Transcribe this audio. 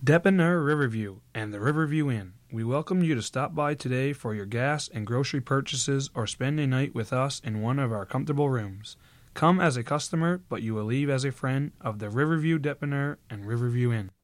Depanneur Riverview and the Riverview Inn. We welcome you to stop by today for your gas and grocery purchases or spend a night with us in one of our comfortable rooms. Come as a customer, but you will leave as a friend of the Riverview Depanneur and Riverview Inn.